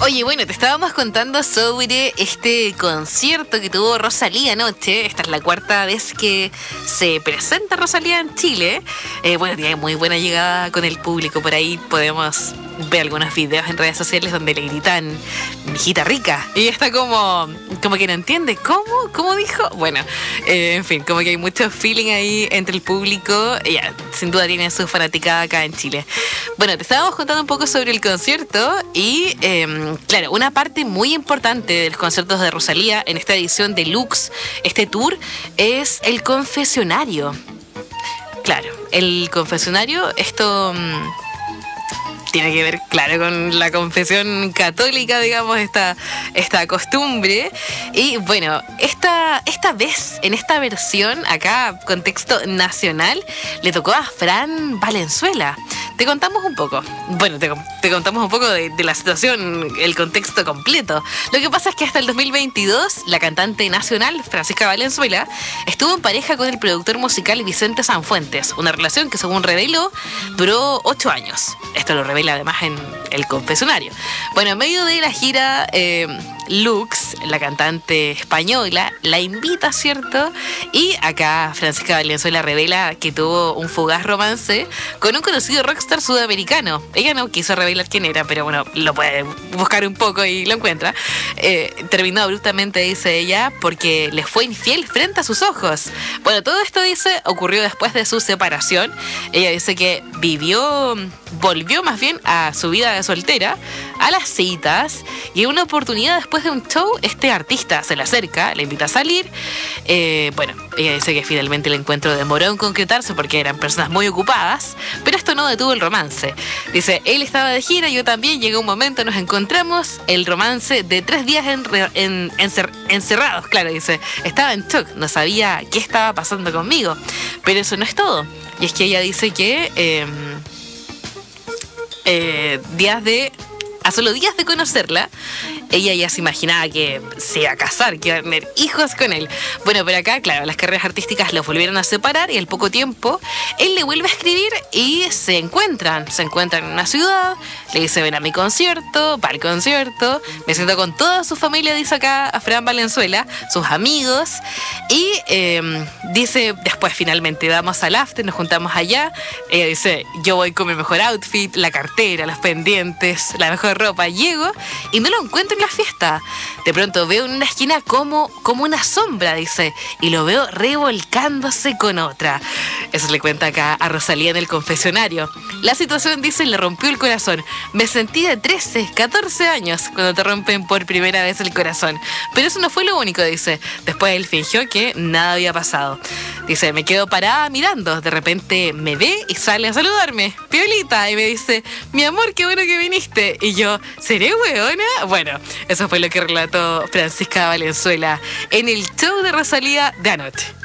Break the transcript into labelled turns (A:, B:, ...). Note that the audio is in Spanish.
A: Oye, bueno, te estábamos contando sobre este concierto que tuvo Rosalía anoche. Esta es la cuarta vez que se presenta Rosalía en Chile. Bueno, tiene muy buena llegada con el público. Por ahí podemos ver algunos videos en redes sociales donde le gritan mijita rica. Y está como que no entiende. ¿Cómo dijo? Bueno, en fin, como que hay mucho feeling ahí entre el público. Ella, sin duda, tiene su fanaticada acá en Chile. Bueno, te estábamos contando un poco sobre el concierto y, claro, una parte muy importante de los conciertos de Rosalía en esta edición de Lux, este tour, es el confesionario. Claro, el confesionario, esto tiene que ver, claro, con la confesión católica, digamos, esta costumbre. Y bueno, esta vez, en esta versión, acá, contexto nacional, le tocó a Fran Valenzuela. Te contamos un poco. Bueno, te contamos un poco de la situación, el contexto completo. Lo que pasa es que hasta el 2022, la cantante nacional, Francisca Valenzuela, estuvo en pareja con el productor musical Vicente Sanfuentes. Una relación que, según reveló, duró 8 años. Esto lo revela además en el confesionario. Bueno, en medio de la gira Lux, la cantante española, la invita, ¿cierto? Y acá Francisca Valenzuela revela que tuvo un fugaz romance con un conocido rockstar sudamericano. Ella no quiso revelar quién era, pero bueno, lo puede buscar un poco y lo encuentra. Terminó abruptamente, dice ella, porque le fue infiel frente a sus ojos. Bueno, todo esto, dice, ocurrió después de su separación. Ella dice que volvió más bien a su vida de soltera, a las citas, y en una oportunidad después de un show, este artista se le acerca, le invita a salir. Bueno, ella dice que finalmente el encuentro demoró en concretarse porque eran personas muy ocupadas, pero esto no detuvo el romance. Dice, él estaba de gira, yo también, llegó un momento, nos encontramos, el romance de 3 días encerrados, claro, dice, estaba en shock, no sabía qué estaba pasando conmigo, pero eso no es todo. Y es que ella dice que a solo días de conocerla, ella ya se imaginaba que se iba a casar, que iba a tener hijos con él. Bueno, pero acá, claro, las carreras artísticas los volvieron a separar y al poco tiempo él le vuelve a escribir y se encuentran en una ciudad, le dice, ven a mi concierto, va al concierto, me siento con toda su familia, dice acá a Fran Valenzuela, sus amigos, y dice, después finalmente vamos al after, nos juntamos allá, ella dice, yo voy con mi mejor outfit, la cartera, los pendientes, la mejor ropa, llego y no lo encuentro en la fiesta. De pronto veo en una esquina como una sombra, dice, y lo veo revolcándose con otra. Eso le cuenta acá a Rosalía en el confesionario. La situación, dice, le rompió el corazón. Me sentí de 13, 14 años cuando te rompen por primera vez el corazón. Pero eso no fue lo único, dice. Después él fingió que nada había pasado. Dice, me quedo parada mirando. De repente me ve y sale a saludarme. Piolita. Y me dice, mi amor, qué bueno que viniste. Y yo, ¿seré hueona? Bueno, eso fue lo que relató Francisca Valenzuela en el show de Rosalía de anoche.